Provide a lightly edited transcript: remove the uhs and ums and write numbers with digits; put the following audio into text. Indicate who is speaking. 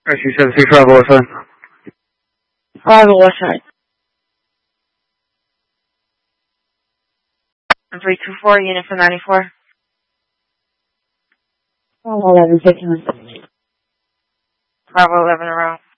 Speaker 1: RC-76 Bravo West Side.
Speaker 2: Bravo West Side. 324, unit for 94.
Speaker 3: Bravo 11, 51.
Speaker 2: Bravo 11 in a row.